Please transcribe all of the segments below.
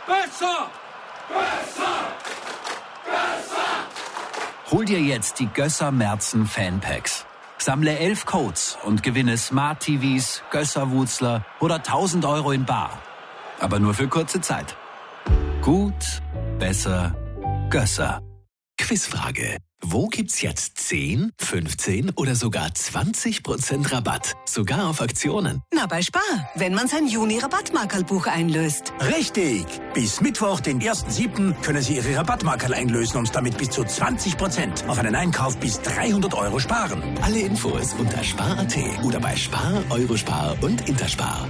Besser! Besser! Besser! Hol dir jetzt die Gösser Merzen Fanpacks. Sammle 11 Codes und gewinne Smart TVs, Gösser-Wutzler oder 1.000 € in bar. Aber nur für kurze Zeit. Gut, besser, Gösser. Quizfrage. Wo gibt's jetzt 10, 15 oder sogar 20% Rabatt? Sogar auf Aktionen. Na, bei Spar, wenn man sein Juni-Rabattmarkerlbuch einlöst. Richtig! Bis Mittwoch, den 1.7. können Sie Ihre Rabattmarkerl einlösen und damit bis zu 20% auf einen Einkauf bis 300 € sparen. Alle Infos unter Spar.at oder bei Spar, Eurospar und Interspar.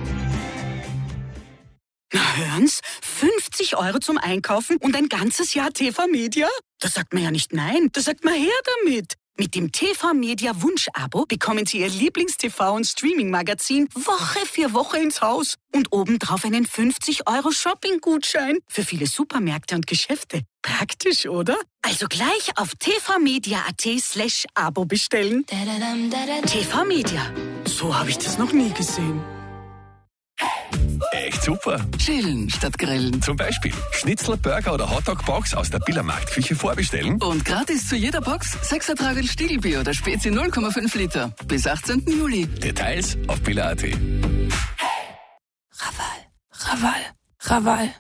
Na, hören's? 50 € zum Einkaufen und ein ganzes Jahr TV-Media? Da sagt man ja nicht nein, da sagt man her damit. Mit dem TV-Media Wunsch-Abo bekommen Sie Ihr Lieblings-TV- und Streaming-Magazin Woche für Woche ins Haus. Und obendrauf einen 50 € Shopping-Gutschein für viele Supermärkte und Geschäfte. Praktisch, oder? Also gleich auf tvmedia.at/Abo bestellen. TV-Media. So habe ich das noch nie gesehen. Echt super. Chillen statt grillen. Zum Beispiel Schnitzel, Burger oder Hotdog-Box aus der Billermarktküche vorbestellen. Und gratis zu jeder Box 6 Tragel Stiegelbier oder Spezi 0,5 Liter. Bis 18. Juli. Details auf biller.at. Raval.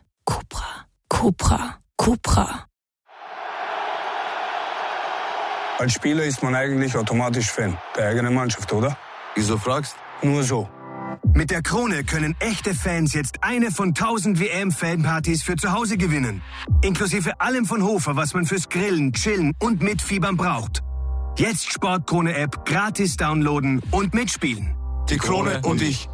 Cupra. Als Spieler ist man eigentlich automatisch Fan der eigenen Mannschaft, oder? Wieso fragst? Nur so. Mit der Krone können echte Fans jetzt eine von 1000 WM-Fanpartys für zu Hause gewinnen. Inklusive allem von Hofer, was man fürs Grillen, Chillen und Mitfiebern braucht. Jetzt Sportkrone-App gratis downloaden und mitspielen. Die Krone und ich.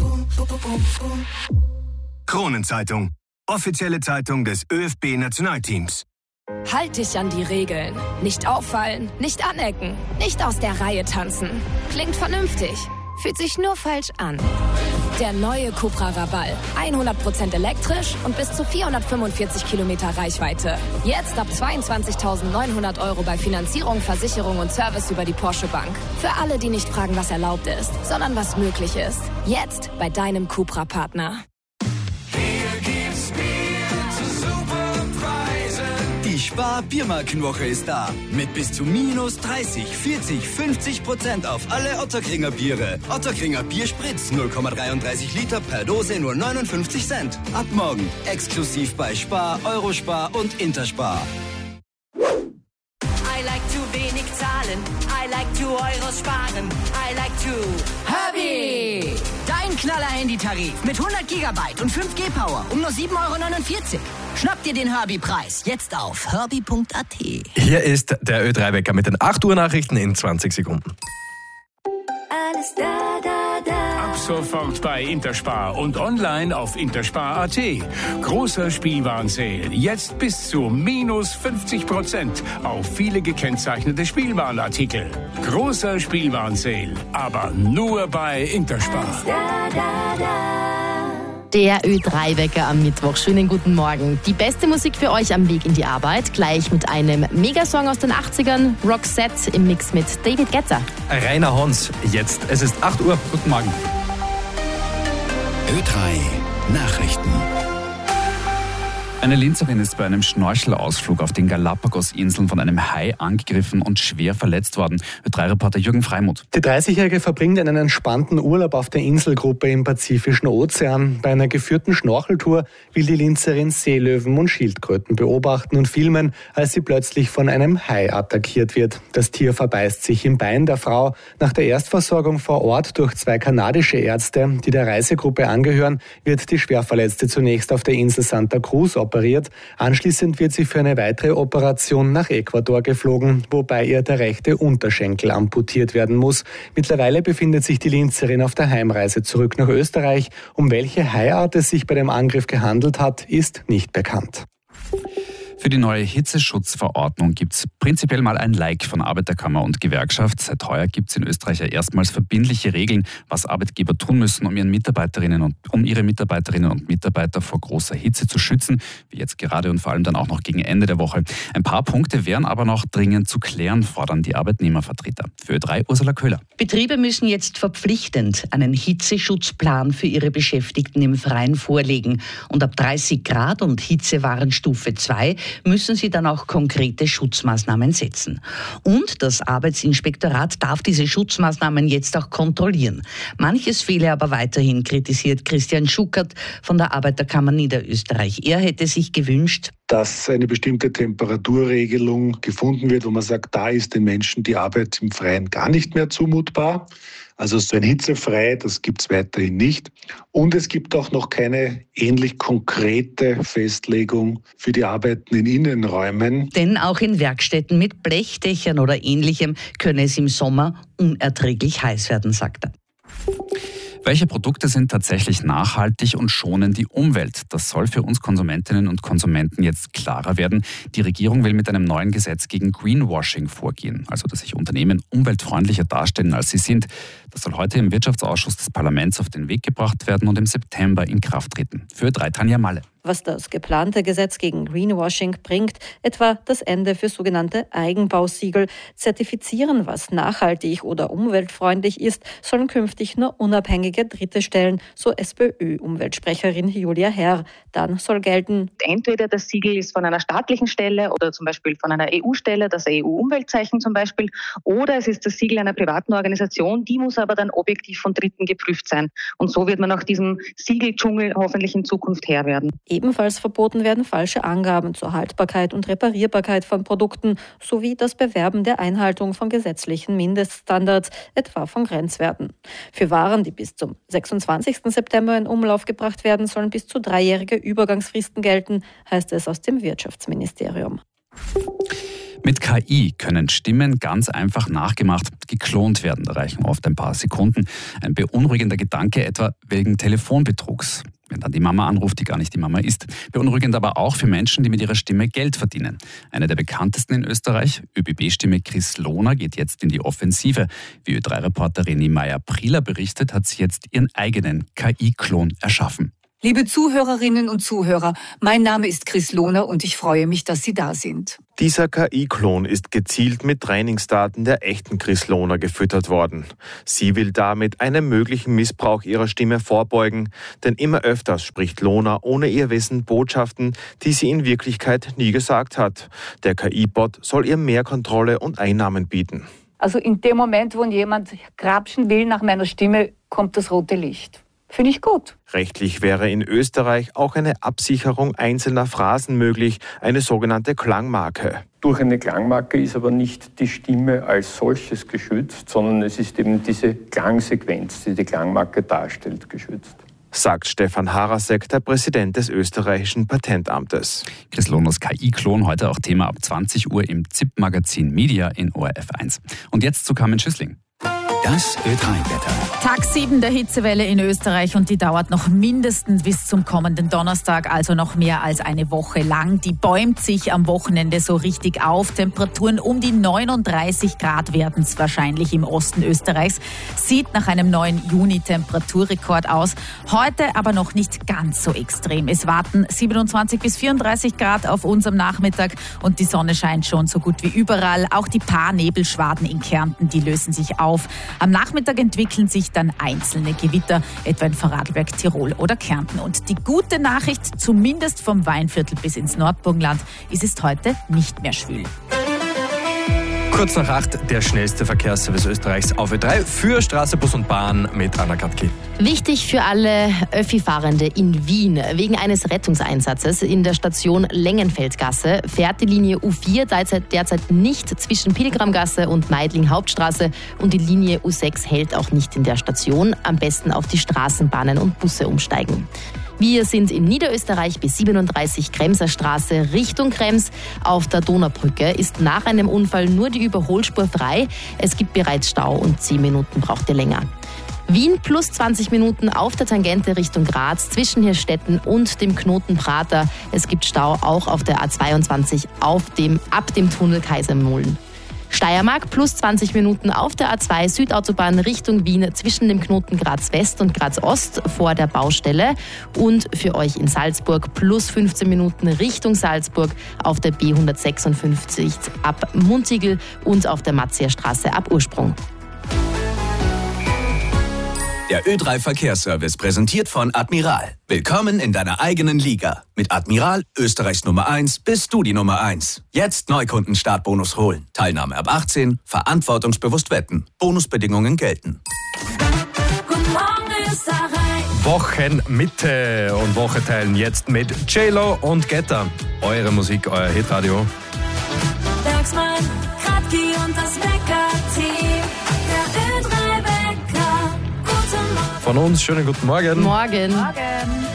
Kronenzeitung. Offizielle Zeitung des ÖFB-Nationalteams. Halt dich an die Regeln. Nicht auffallen, nicht anecken, nicht aus der Reihe tanzen. Klingt vernünftig. Fühlt sich nur falsch an. Der neue Cupra Raval. 100% elektrisch und bis zu 445 Kilometer Reichweite. Jetzt ab 22.900 € bei Finanzierung, Versicherung und Service über die Porsche Bank. Für alle, die nicht fragen, was erlaubt ist, sondern was möglich ist. Jetzt bei deinem Cupra-Partner. Die Spar-Biermarkenwoche ist da. Mit bis zu minus 30, 40, 50% auf alle Ottakringer Biere. Ottakringer Bierspritz 0,33 Liter per Dose nur 59 Cent. Ab morgen exklusiv bei Spar, Eurospar und Interspar. I like to wenig zahlen. I like to Euros sparen. I like to Herbie! Dein Knaller-Handy-Tarif mit 100 GB und 5G-Power um nur 7,49 €. Schnapp dir den Herbie-Preis jetzt auf herbie.at. Hier ist der Ö3-Wecker mit den 8 Uhr Nachrichten in 20 Sekunden. alles da, da, da. Ab sofort bei Interspar und online auf interspar.at. Großer Spielwarenseil. Jetzt bis zu minus 50% auf viele gekennzeichnete Spielwarenartikel. Großer Spielwarenseil, aber nur bei Interspar. Alles da, da, da. Der Ö3-Wecker am Mittwoch. Schönen guten Morgen. Die beste Musik für euch am Weg in die Arbeit. Gleich mit einem Megasong aus den 80ern. Roxette im Mix mit David Guetta. Rainer Hons, jetzt. Es ist 8 Uhr. Guten Morgen. Ö3 Nachrichten. Eine Linzerin ist bei einem Schnorchelausflug auf den Galapagos-Inseln von einem Hai angegriffen und schwer verletzt worden. Ö3-Reporter Jürgen Freimuth. Die 30-Jährige verbringt einen entspannten Urlaub auf der Inselgruppe im Pazifischen Ozean. Bei einer geführten Schnorcheltour will die Linzerin Seelöwen und Schildkröten beobachten und filmen, als sie plötzlich von einem Hai attackiert wird. Das Tier verbeißt sich im Bein der Frau. Nach der Erstversorgung vor Ort durch 2 kanadische Ärzte, die der Reisegruppe angehören, wird die Schwerverletzte zunächst auf der Insel Santa Cruz operiert. Anschließend wird sie für eine weitere Operation nach Ecuador geflogen, wobei ihr der rechte Unterschenkel amputiert werden muss. Mittlerweile befindet sich die Linzerin auf der Heimreise zurück nach Österreich. Um welche Haiart es sich bei dem Angriff gehandelt hat, ist nicht bekannt. Für die neue Hitzeschutzverordnung gibt es prinzipiell mal ein Like von Arbeiterkammer und Gewerkschaft. Seit heuer gibt es in Österreich ja erstmals verbindliche Regeln, was Arbeitgeber tun müssen, um ihre Mitarbeiterinnen und Mitarbeiter vor großer Hitze zu schützen, wie jetzt gerade und vor allem dann auch noch gegen Ende der Woche. Ein paar Punkte wären aber noch dringend zu klären, fordern die Arbeitnehmervertreter. Für Ö3 Ursula Köhler. Betriebe müssen jetzt verpflichtend einen Hitzeschutzplan für ihre Beschäftigten im Freien vorlegen. Und ab 30 Grad und Hitzewarnstufe 2 müssen sie dann auch konkrete Schutzmaßnahmen setzen. Und das Arbeitsinspektorat darf diese Schutzmaßnahmen jetzt auch kontrollieren. Manches fehle aber weiterhin, kritisiert Christian Schuckert von der Arbeiterkammer Niederösterreich. Er hätte sich gewünscht, dass eine bestimmte Temperaturregelung gefunden wird, wo man sagt, da ist den Menschen die Arbeit im Freien gar nicht mehr zumutbar. Also so ein hitzefrei, das gibt es weiterhin nicht. Und es gibt auch noch keine ähnlich konkrete Festlegung für die Arbeiten in Innenräumen. Denn auch in Werkstätten mit Blechdächern oder Ähnlichem könne es im Sommer unerträglich heiß werden, sagt er. Welche Produkte sind tatsächlich nachhaltig und schonen die Umwelt? Das soll für uns Konsumentinnen und Konsumenten jetzt klarer werden. Die Regierung will mit einem neuen Gesetz gegen Greenwashing vorgehen, also dass sich Unternehmen umweltfreundlicher darstellen, als sie sind. Das soll heute im Wirtschaftsausschuss des Parlaments auf den Weg gebracht werden und im September in Kraft treten. Für Ö3 Tanja Malle. Was das geplante Gesetz gegen Greenwashing bringt, etwa das Ende für sogenannte Eigenbausiegel. Zertifizieren, was nachhaltig oder umweltfreundlich ist, sollen künftig nur unabhängige Dritte stellen, so SPÖ-Umweltsprecherin Julia Herr. Dann soll gelten: Entweder das Siegel ist von einer staatlichen Stelle oder zum Beispiel von einer EU-Stelle, das EU-Umweltzeichen zum Beispiel, oder es ist das Siegel einer privaten Organisation, die muss aber dann objektiv von Dritten geprüft sein. Und so wird man auch diesem Siegeldschungel hoffentlich in Zukunft Herr werden. Ebenfalls verboten werden falsche Angaben zur Haltbarkeit und Reparierbarkeit von Produkten sowie das Bewerben der Einhaltung von gesetzlichen Mindeststandards, etwa von Grenzwerten. Für Waren, die bis zum 26. September in Umlauf gebracht werden, sollen bis zu 3-jährige Übergangsfristen gelten, heißt es aus dem Wirtschaftsministerium. Mit KI können Stimmen ganz einfach nachgemacht, geklont werden. Da reichen oft ein paar Sekunden. Ein beunruhigender Gedanke etwa wegen Telefonbetrugs. Wenn dann die Mama anruft, die gar nicht die Mama ist. Beunruhigend aber auch für Menschen, die mit ihrer Stimme Geld verdienen. Eine der bekanntesten in Österreich, ÖBB-Stimme Chris Lohner, geht jetzt in die Offensive. Wie Ö3-Reporterin Meyer-Prieler berichtet, hat sie jetzt ihren eigenen KI-Klon erschaffen. Liebe Zuhörerinnen und Zuhörer, mein Name ist Chris Lohner und ich freue mich, dass Sie da sind. Dieser KI-Klon ist gezielt mit Trainingsdaten der echten Chris Lohner gefüttert worden. Sie will damit einem möglichen Missbrauch ihrer Stimme vorbeugen, denn immer öfters spricht Lohner ohne ihr Wissen Botschaften, die sie in Wirklichkeit nie gesagt hat. Der KI-Bot soll ihr mehr Kontrolle und Einnahmen bieten. Also in dem Moment, wo jemand grapschen will nach meiner Stimme, kommt das rote Licht. Finde ich gut. Rechtlich wäre in Österreich auch eine Absicherung einzelner Phrasen möglich, eine sogenannte Klangmarke. Durch eine Klangmarke ist aber nicht die Stimme als solches geschützt, sondern es ist eben diese Klangsequenz, die die Klangmarke darstellt, geschützt. Sagt Stefan Harasek, der Präsident des österreichischen Patentamtes. Chris Lohners KI-Klon, heute auch Thema ab 20 Uhr im ZIP-Magazin Media in ORF1. Und jetzt zu Carmen Schüssling. Das Ö3-Wetter. Tag 7 der Hitzewelle in Österreich und die dauert noch mindestens bis zum kommenden Donnerstag, also noch mehr als eine Woche lang. Die bäumt sich am Wochenende so richtig auf. Temperaturen um die 39 Grad werden es wahrscheinlich im Osten Österreichs. Sieht nach einem neuen Juni-Temperaturrekord aus. Heute aber noch nicht ganz so extrem. Es warten 27 bis 34 Grad auf unserem Nachmittag und die Sonne scheint schon so gut wie überall. Auch die paar Nebelschwaden in Kärnten, die lösen sich auf. Am Nachmittag entwickeln sich dann einzelne Gewitter, etwa in Vorarlberg, Tirol oder Kärnten. Und die gute Nachricht, zumindest vom Weinviertel bis ins Nordburgenland, ist es heute nicht mehr schwül. Kurz nach 8 der schnellste Verkehrsservice Österreichs auf Ö3 für Straße, Bus und Bahn mit Anna Katki. Wichtig für alle Öffi-Fahrende in Wien. Wegen eines Rettungseinsatzes in der Station Lengenfeldgasse fährt die Linie U4 derzeit nicht zwischen Pilgramgasse und Meidling-Hauptstraße und die Linie U6 hält auch nicht in der Station. Am besten auf die Straßenbahnen und Busse umsteigen. Wir sind in Niederösterreich bis 37 Kremser Straße Richtung Krems. Auf der Donaubrücke ist nach einem Unfall nur die Überholspur frei. Es gibt bereits Stau und 10 Minuten braucht ihr länger. Wien plus 20 Minuten auf der Tangente Richtung Graz zwischen Hirstetten und dem Knoten Prater. Es gibt Stau auch auf der A22 ab dem Tunnel Kaisermühlen. Steiermark plus 20 Minuten auf der A2 Südautobahn Richtung Wien zwischen dem Knoten Graz West und Graz Ost vor der Baustelle. Und für euch in Salzburg plus 15 Minuten Richtung Salzburg auf der B156 ab Muntigl und auf der Matzierstraße ab Ursprung. Der Ö3 Verkehrsservice präsentiert von Admiral. Willkommen in deiner eigenen Liga. Mit Admiral, Österreichs Nummer 1, bist du die Nummer 1. Jetzt Neukunden-Startbonus holen. Teilnahme ab 18, verantwortungsbewusst wetten. Bonusbedingungen gelten. Guten Morgen, Österreich. Wochenmitte und Woche teilen jetzt mit J-Lo und Getter. Eure Musik, euer Hitradio. Bergsmann, Kratki und das Wecker-Team. Der Ö3 Wecker. Von uns schönen guten Morgen. Morgen. Morgen.